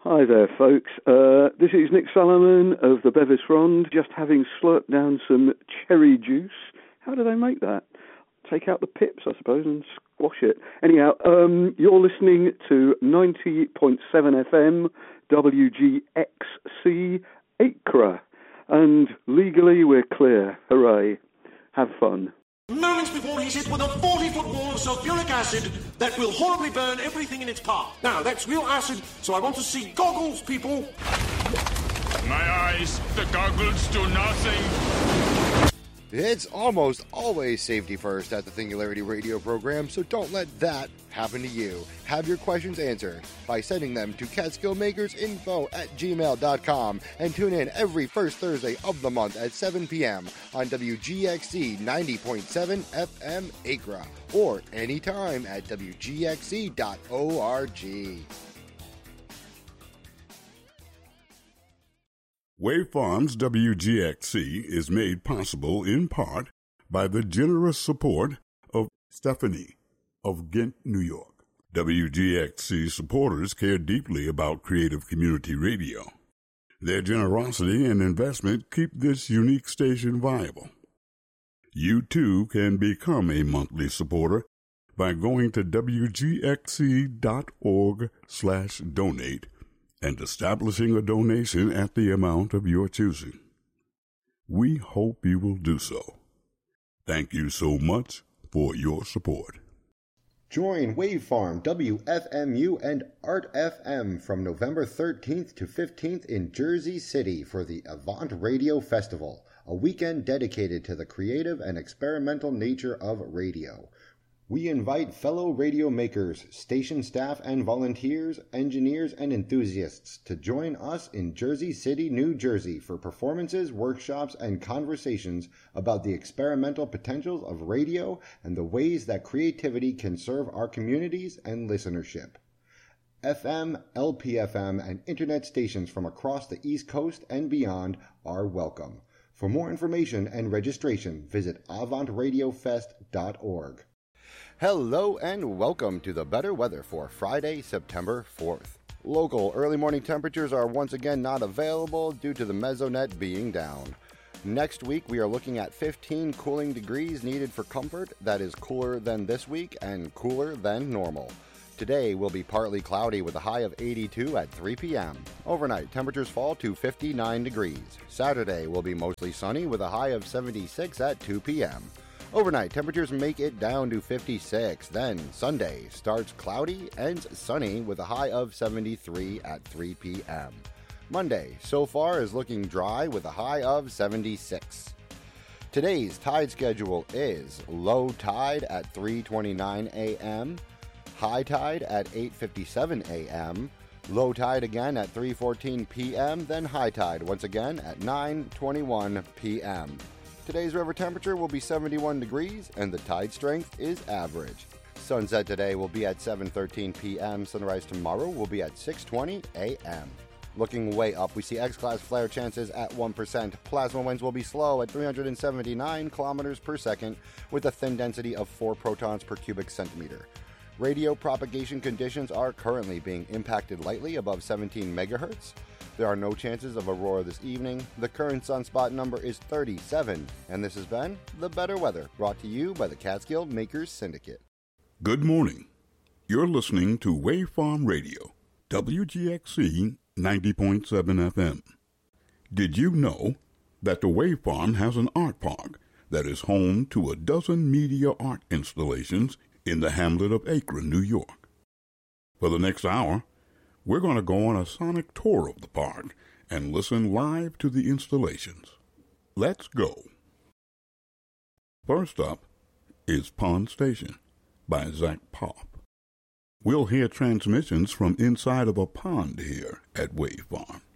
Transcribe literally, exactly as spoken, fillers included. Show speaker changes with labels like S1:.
S1: Hi there, folks. Uh, this is Nick Solomon of the Bevis Frond, just having slurped down some cherry juice. How do they make that? Take out the pips, I suppose, and squash it. Anyhow, um, you're listening to ninety point seven F M, W G X C, Acre. And legally, we're clear. Hooray. Have fun.
S2: Moments before he's hit with a forty-foot wall of sulfuric acid that will horribly burn everything in its path. Now, that's real acid, so I want to see goggles, people.
S3: My eyes, the goggles do nothing.
S4: It's almost always safety first at the Singularity Radio program, so don't let that happen to you. Have your questions answered by sending them to catskillmakersinfo at gmail dot com and tune in every first Thursday of the month at seven p.m. on W G X C ninety point seven F M Acra or anytime at W G X C dot org.
S5: Wave Farms W G X C is made possible in part by the generous support of Stephanie of Ghent, New York. W G X C supporters care deeply about creative community radio. Their generosity and investment keep this unique station viable. You too can become a monthly supporter by going to W G X C dot org slash donate and establishing a donation at the amount of your choosing. We hope you will do so. Thank you so much for your support.
S4: Join Wavefarm, W F M U, and Art F M from November thirteenth to fifteenth in Jersey City for the Avant Radio Festival, a weekend dedicated to the creative and experimental nature of radio. We invite fellow radio makers, station staff and volunteers, engineers and enthusiasts to join us in Jersey City, New Jersey for performances, workshops, and conversations about the experimental potentials of radio and the ways that creativity can serve our communities and listenership. F M, L P F M, and internet stations from across the East Coast and beyond are welcome. For more information and registration, visit avant radio fest dot org. Hello and welcome to the better weather for Friday, September fourth. Local early morning temperatures are once again not available due to the mesonet being down. Next week we are looking at fifteen cooling degrees needed for comfort. That is cooler than this week and cooler than normal. Today will be partly cloudy with a high of eighty-two at three p.m. Overnight temperatures fall to fifty-nine degrees. Saturday will be mostly sunny with a high of seventy-six at two p.m. Overnight, temperatures make it down to fifty-six. Then, Sunday starts cloudy, ends sunny with a high of seventy-three at three p.m. Monday, so far, is looking dry with a high of seventy-six. Today's tide schedule is low tide at three twenty-nine a.m., high tide at eight fifty-seven a.m., low tide again at three fourteen p.m., then high tide once again at nine twenty-one p.m. Today's river temperature will be seventy-one degrees and the tide strength is average. Sunset today will be at seven thirteen p.m. Sunrise tomorrow will be at six twenty a.m. Looking way up, we see X-class flare chances at one percent. Plasma winds will be slow at three hundred seventy-nine kilometers per second with a thin density of four protons per cubic centimeter. Radio propagation conditions are currently being impacted lightly above seventeen megahertz. There are no chances of aurora this evening. The current sunspot number is thirty-seven. And this has been The Better Weather, brought to you by the Catskill Makers Syndicate.
S5: Good morning. You're listening to Wave Farm Radio, W G X C ninety point seven F M. Did you know that the Wave Farm has an art park that is home to a dozen media art installations in the hamlet of Akron, New York? For the next hour, we're going to go on a sonic tour of the park and listen live to the installations. Let's go. First up is Pond Station by Zach Pop. We'll hear transmissions from inside of a pond here at Wave Farm.